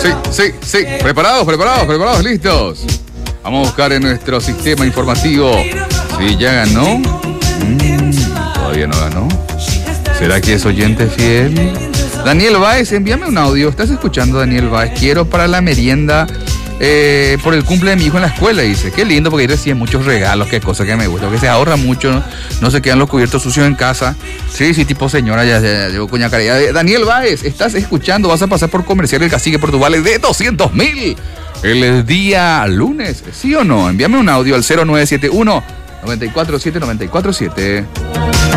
Sí. Preparados, listos. Vamos a buscar en nuestro sistema informativo. Sí, ya ganó. Todavía no ganó. ¿Será que es oyente fiel? Daniel Báez, envíame un audio. ¿Estás escuchando, Daniel Báez? Quiero para la merienda por el cumple de mi hijo en la escuela. Dice, qué lindo porque ahí reciben muchos regalos, qué cosa que me gusta. Porque se ahorra mucho, no se quedan los cubiertos sucios en casa. Sí, tipo señora, ya llevo coña caridad. Daniel Báez, ¿estás escuchando? Vas a pasar por Comercial El Cacique por tu vale de 200.000 el día lunes. ¿Sí o no? Envíame un audio al 0971 947 947.